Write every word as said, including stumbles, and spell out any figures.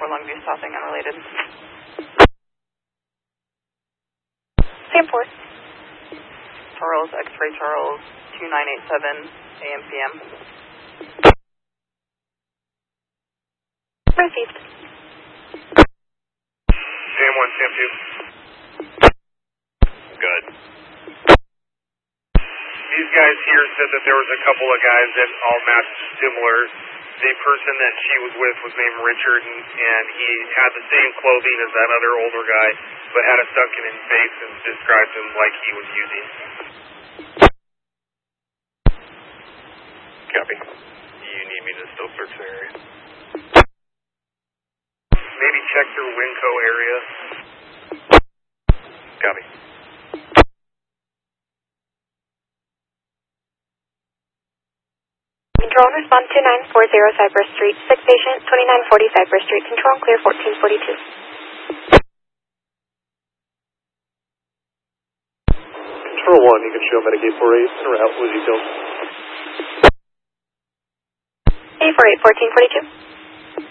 four Longview stopping unrelated. Sam four. Charles, X-ray Charles, two nine eight seven, A M P M. Received. Sam one, Sam two. Good. These guys here said that there was a couple of guys that all matched similar. The person that she was with was named Richard, and, and he had the same clothing as that other older guy, but had a sunken-in face and described him like he was using. Copy. You need me to still search the area? Maybe check their Winco area. Copy. Control and respond two nine four zero Cypress Street, six patient, twenty-nine forty Cypress Street, control and clear fourteen forty-two. Control one, you can show Medicaid four eight and route with details. A four eight, fourteen forty-two.